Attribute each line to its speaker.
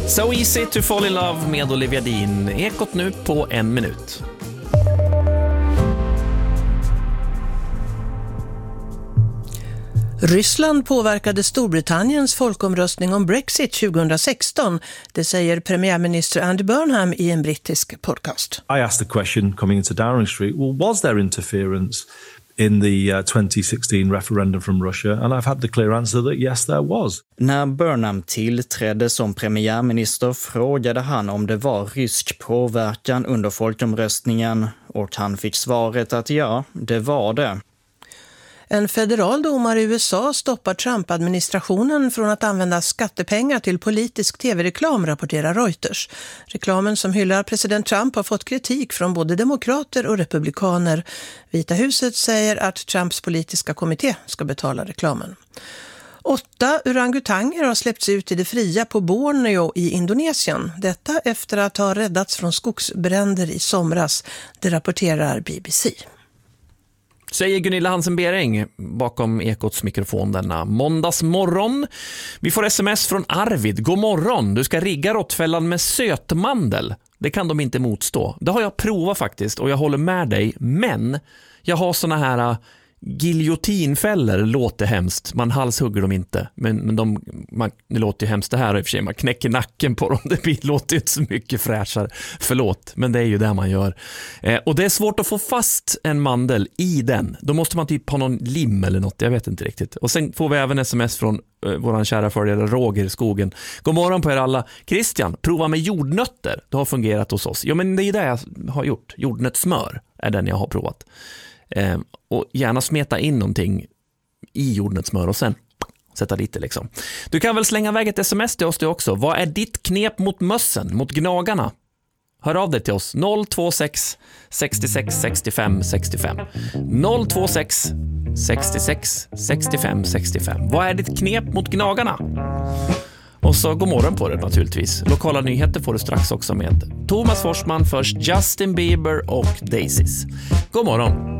Speaker 1: So easy to fall in love med Olivia Dean. Ekot nu på 1 minut.
Speaker 2: Ryssland påverkade Storbritanniens folkomröstning om Brexit 2016. Det säger premiärminister Andy Burnham i en brittisk podcast.
Speaker 3: I asked the question coming into Downing Street, well, was there interference in the 2016 referendum from Russia? And I've had the clear answer that yes, there was.
Speaker 4: När Burnham tillträdde som premiärminister frågade han om det var rysk påverkan under folkomröstningen och han fick svaret att ja, det var det.
Speaker 2: En federal domare i USA stoppar Trump-administrationen från att använda skattepengar till politisk tv-reklam, rapporterar Reuters. Reklamen som hyllar president Trump har fått kritik från både demokrater och republikaner. Vita huset säger att Trumps politiska kommitté ska betala reklamen. 8 orangutanger har släppts ut i det fria på Borneo i Indonesien. Detta efter att ha räddats från skogsbränder i somras, det rapporterar BBC.
Speaker 1: Säger Gunilla Hansen-Bering bakom Ekots mikrofon denna måndagsmorgon. Vi får sms från Arvid. God morgon, du ska rigga råttfällan med sötmandel. Det kan de inte motstå. Det har jag provat faktiskt och jag håller med dig. Men jag har såna här giljotinfällor, låter hemskt. Man halshugger dem inte. Men det låter ju hemskt det här i och för sig. Man knäcker nacken på dem. Det låter inte så mycket fräschare. Förlåt, men det är ju det man gör. Och det är svårt att få fast en mandel i den. Då måste man typ ha någon lim eller något. Jag vet inte riktigt. Och sen får vi även sms från våran kära följare Roger i skogen. God morgon på er alla. Christian, prova med jordnötter. Det har fungerat hos oss. Ja, men det är det jag har gjort. Jordnötssmör är den jag har provat. Och gärna smeta in någonting i jordnötssmör och sen sätta lite liksom. Du kan väl slänga iväg ett sms till oss det också. Vad är ditt knep mot mössen, mot gnagarna? Hör av dig till oss 026 66 65 65 026 66 65 65. Vad är ditt knep mot gnagarna? Och så god morgon på det naturligtvis. Lokala nyheter får du strax också med Thomas Forsman, först Justin Bieber och Daisies. God morgon.